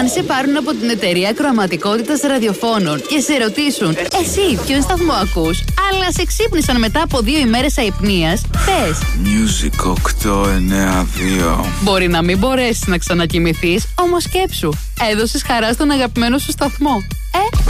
Αν σε πάρουν από την εταιρεία ακροαματικότητας ραδιοφώνων και σε ρωτήσουν εσύ ποιον σταθμό ακούς, αλλά σε ξύπνησαν μετά από 2 ημέρες αϊπνίας, πες Music 892. Μπορεί να μην μπορέσεις να ξανακοιμηθείς, όμως σκέψου, έδωσες χαρά στον αγαπημένο σου σταθμό.